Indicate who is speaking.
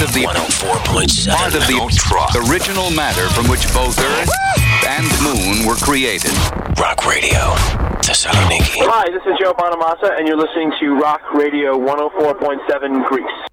Speaker 1: of the
Speaker 2: 104.7
Speaker 1: part of the original matter from which both Earth and Moon were created.
Speaker 2: Rock Radio, Thessaloniki.
Speaker 3: Hi, this is Joe Bonamassa, and you're listening to Rock Radio 104.7 Greece.